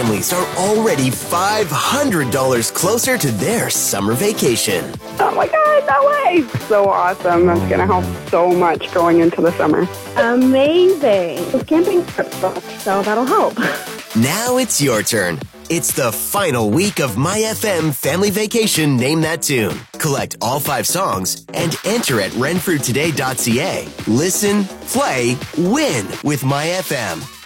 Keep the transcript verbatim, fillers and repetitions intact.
families are already five hundred dollars closer to their summer vacation. Oh my God, no way. So awesome. That's going to help so much going into the summer. Amazing. The camping trip booked, so that'll help. Now it's your turn. It's the final week of MyFM Family Vacation Name That Tune. Collect all five songs and enter at renfrew today dot c a. Listen, play, win with MyFM.